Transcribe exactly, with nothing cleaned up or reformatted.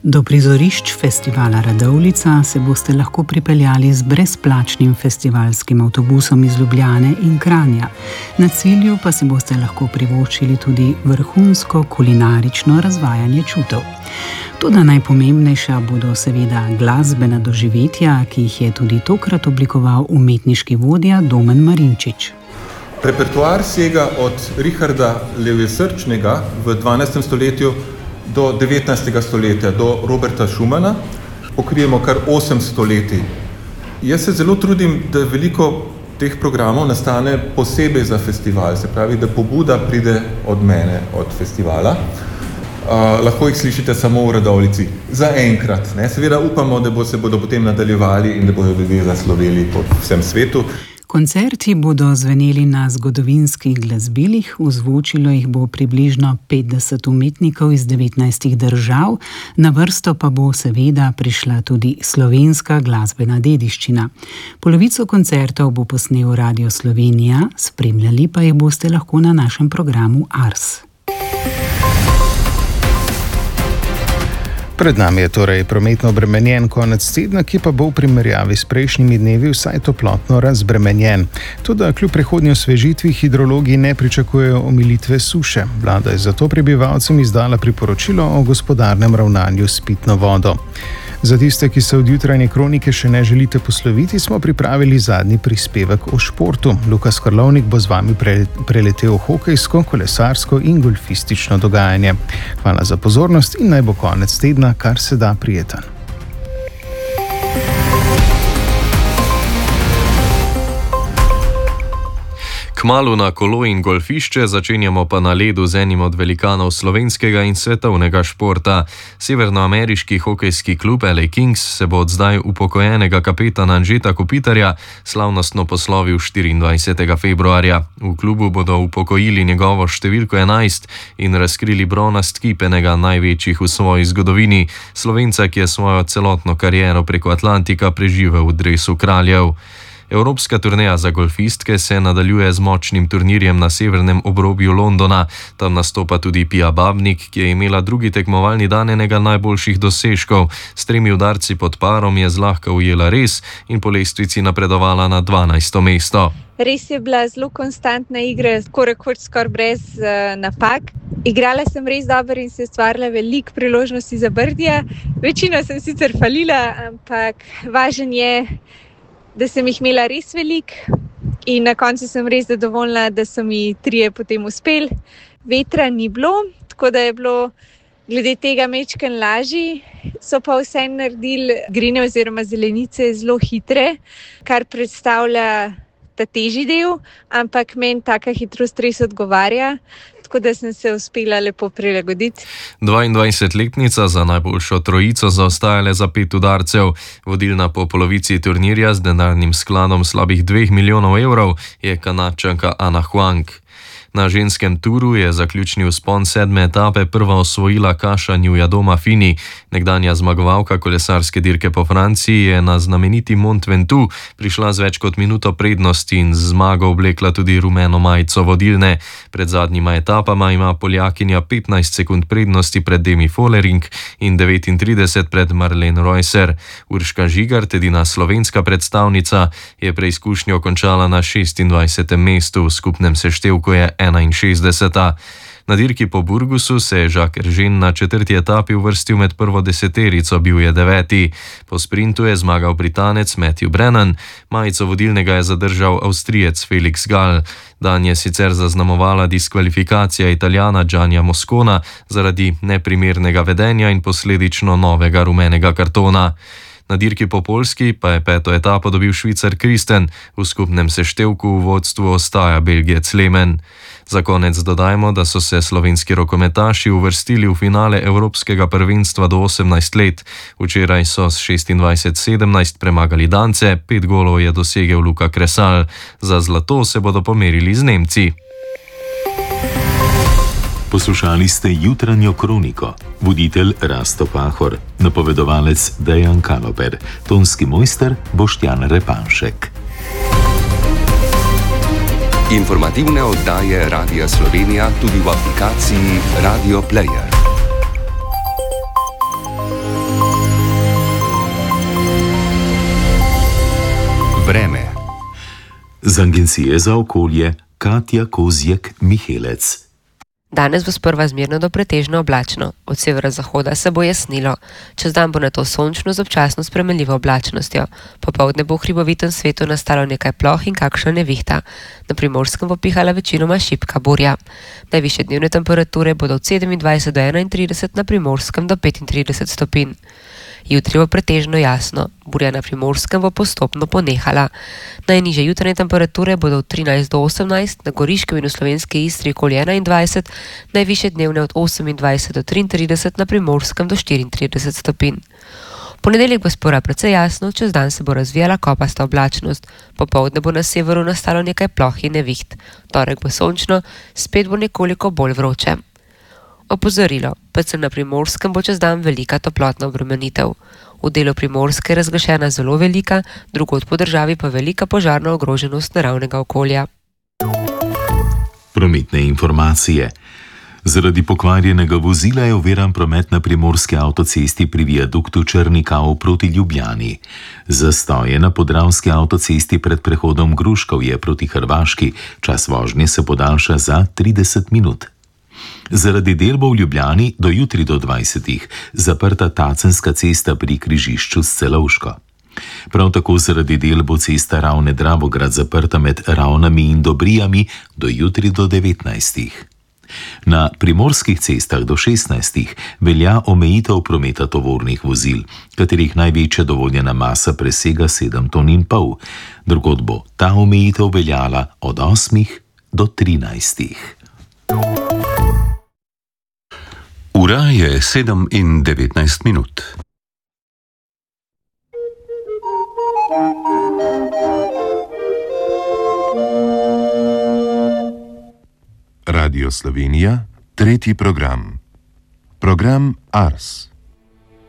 Do prizorišč festivala Radovljica se boste lahko pripeljali z brezplačnim festivalskim avtobusom iz Ljubljane in Kranja. Na cilju pa se boste lahko privoščili tudi vrhunsko kulinarično razvajanje čutov. Toda najpomembnejša bodo seveda glasbena doživetja, ki jih je tudi tokrat oblikoval umetniški vodja Domen Marinčič. Repertoar sega od Richarda Levjesrčnega v dvanajstem stoletju do devetnajstega stoletja, do Roberta Schumana. Pokrijemo kar osem stoletij. Jaz se zelo trudim, da veliko teh programov nastane posebej za festival, se pravi, da pobuda pride od mene, od festivala. Uh, lahko jih slišite samo v Radovljici. Za enkrat. Ne? Seveda upamo, da bo se bodo potem nadaljevali in da bodo ljudje zasloveli po vsem svetu. Koncerti bodo zveneli na zgodovinskih glasbilih, ozvočilo jih bo približno petdeset umetnikov iz devetnajstih držav, na vrsto pa bo seveda prišla tudi slovenska glasbena dediščina. Polovico koncertov bo posnel Radio Slovenija, spremljali pa jih boste lahko na našem programu Ars. Pred nami je torej prometno obremenjen konec tedna, ki pa bo v primerjavi s prejšnjimi dnevi vsaj toplotno razbremenjen. Toda kljub prehodni osvežitvi hidrologi ne pričakujejo omilitve suše. Vlada je zato prebivalcem izdala priporočilo o gospodarnem ravnanju s pitno vodo. Za tiste, ki se od jutranje kronike še ne želite posloviti, smo pripravili zadnji prispevek o športu. Lukas Karlovnik bo z vami preletel hokejsko, kolesarsko in golfistično dogajanje. Hvala za pozornost in naj bo konec tedna kar se da prijeten. Kmalu na kolo in golfišče, začenjamo pa na ledu z enim od velikanov slovenskega in svetovnega športa. Severnoameriški hokejski klub L A Kings se bo od zdaj upokojenega kapetana Anžeta Kopitarja slavnostno poslovil štiriindvajsetega februarja. V klubu bodo upokojili njegovo številko enajst in razkrili bronast kip enega največjih v svoji zgodovini, Slovenca, ki je svojo celotno kariero preko Atlantika preživel v dresu kraljev. Evropska turneja za golfistke se nadaljuje z močnim turnirjem na severnem obrobju Londona. Tam nastopa tudi Pia Babnik, ki je imela drugi tekmovalni dan enega najboljših dosežkov. S tremi udarci pod parom je zlahka ujela res in po lestvici napredovala na dvanajsto mesto. Res je bila zelo konstantna igra, korakor skoraj brez uh, napak. Igrala sem res dobro in se ustvarila veliko priložnosti za birdija. Večino sem sicer falila, ampak važen je, da sem jih imela res velik in na koncu sem res zadovoljna, da so mi trije potem uspeli. Vetra ni bilo, tako da je bilo glede tega mečken lažji. So pa vse naredili grine oziroma zelenice zelo hitre, kar predstavlja ta težji del, ampak meni taka hitrost res odgovarja. Tako da sem se uspela lepo prilagoditi. dvaindvajsetletnica za najboljšo trojico zaostajale za pet udarcev. Vodilna po polovici turnirja z denarnim skladom slabih dveh milijonov evrov je Kanadčanka Ana Huang. Na ženskem turu je zaključni vzpon sedme etape prva osvojila Kaša Njujadoma Fini. Nekdanja zmagovalka kolesarske dirke po Franciji je na znameniti Mont Ventoux prišla z več kot minuto prednosti in z zmago oblekla tudi rumeno majico vodilne. Pred zadnjima etapama ima Poljakinja petnajst sekund prednosti pred Demi Vollering in devetintrideset pred Marlene Reusser. Urška Žigart, edina slovenska predstavnica, je preizkušnjo končala na šestindvajsetem mestu, v skupnem seštevku je enainšestdeseta. Na dirki po Burgosu se je Jacques Eržen na četrti etapi uvrstil med prvo deseterico, bil je deveti. Po sprintu je zmagal Britanec Matthew Brennan, majico vodilnega je zadržal Avstrijec Felix Gall. Dan je sicer zaznamovala diskvalifikacija Italijana Giannia Moscona zaradi neprimernega vedenja in posledično novega rumenega kartona. Na dirki po Poljski pa je peto etapo dobil Švicar Kristen, v skupnem seštevku v vodstvu ostaja Belgijec Lemen. Za konec dodajmo, da so se slovenski rokometaši uvrstili v finale Evropskega prvenstva do osemnajst let. Včeraj so s šestindvajset sedemnajst premagali Dance, pet golov je dosegel Luka Kresal. Za zlato se bodo pomerili z Nemci. Poslušali ste jutranjo kroniko. Voditelj Rasto Pahor, napovedovalec Dejan Kaloper, tonski mojster Boštjan Repanšek. Informativne oddaje Radia Slovenija tudi v aplikaciji Radio Player. Z Agencije za okolje Katja Kozjek-Mihelec. Danes bo sprva zmerno do pretežno oblačno, od severa-zahoda se bo jasnilo, čez dan bo nato sončno z občasno spremenljivo oblačnostjo. Popoldne bo v hribovitem svetu nastalo nekaj ploh in kakšna nevihta. Na Primorskem bo pihala večinoma šibka burja. Najvišje dnevne temperature bodo od sedemindvajset do enaintrideset, na Primorskem do petintrideset stopinj. Jutri bo pretežno jasno, burja na Primorskem bo postopno ponehala. Najnižje jutranje temperature bodo od trinajst do osemnajst, na Goriškem in v slovenski Istri okoli enaindvajset, najvišje dnevne od osemindvajset do triintrideset, na Primorskem do štiriintrideset stopinj. Ponedeljek bo spora precej jasno, čez dan se bo razvijala kopasta oblačnost, popoldne bo na severu nastalo nekaj ploh in neviht. Torek bo sončno, spet bo nekoliko bolj vroče. Opozorilo, predvsem na Primorskem bo čez dan velika toplotna obremenitev. V delu Primorske je razglašena zelo velika, drugod po državi pa velika požarna ogroženost naravnega okolja. Prometne informacije. Zaradi pokvarjenega vozila je oviran promet na primorski avtocesti pri viaduktu Črnikav proti Ljubljani. Zastoj je na podravski avtocesti pred prehodom Gruškovje proti Hrvaški, čas vožnje se podaljša za trideset minut. Zaradi del bo v Ljubljani do jutri do dvajsetih zaprta Tacenska cesta pri križišču s Celovško. Prav tako zaradi del bo cesta Ravne-Dravograd zaprta med Ravnami in Dobrijami do jutri do devetnajstih. Na primorskih cestah do šestnajstih velja omejitev prometa tovornih vozil, katerih največja dovoljena masa presega sedem ton in pol. Drugod bo ta omejitev veljala od osmih do trinajstih. Ura je sedem in devetnajst minut. Radio Slovenija, tretji program. Program Ars.